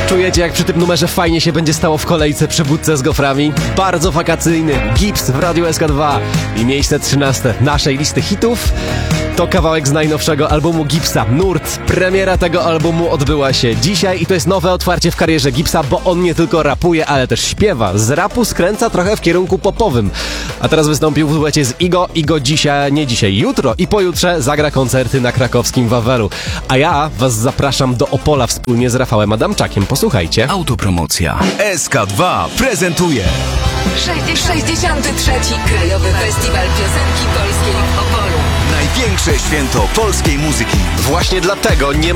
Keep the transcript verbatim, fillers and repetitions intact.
Czujecie, jak przy tym numerze fajnie się będzie stało w kolejce przy budce z goframi? Bardzo wakacyjny Gips w Radiu S K dwa i miejsce trzynaste naszej listy hitów to kawałek z najnowszego albumu Gipsa, Nurt. Premiera tego albumu odbyła się dzisiaj i to jest nowe otwarcie w karierze Gipsa, bo on nie tylko rapuje, ale też śpiewa. Z rapu skręca trochę w kierunku popowym. A teraz wystąpił w duecie z Igo. Igo dzisiaj, nie dzisiaj, jutro i pojutrze zagra koncerty na krakowskim Wawelu. A ja was zapraszam do Opola wspólnie z Rafałem Adamczakiem. Posłuchajcie. Autopromocja. S K dwa prezentuje sześćdziesiąty trzeci Krajowy Festiwal Piosenki Polskiej w Opolu. największe święto polskiej muzyki. Właśnie dlatego nie